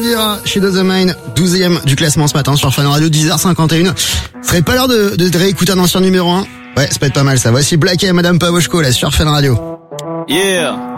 Shakira chez The Mine, 12e du classement ce matin sur Fun Radio, 10h51. Ce serait pas l'heure de réécouter un ancien numéro 1? Ouais, ça peut être pas mal ça. Voici Black et Madame Pavoshko là sur Fun Radio. Yeah.